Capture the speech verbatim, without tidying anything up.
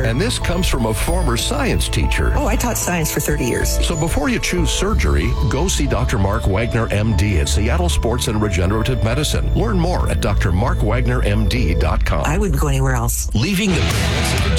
And this comes from a former science teacher. Oh, I taught science for thirty years. So before you choose surgery, go see Doctor Mark Wagner, M D at Seattle Sports and Regenerative Medicine. Learn more at d r mark wagner m d dot com. I wouldn't go anywhere else. Leaving the